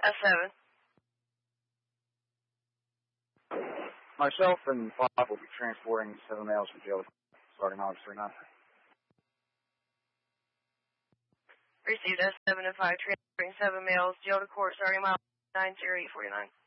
S7. Myself and Bob will be transporting 7 males from jail starting August 29th. Received S7 and 5, transporting 7 males, jail to court starting mile 90849.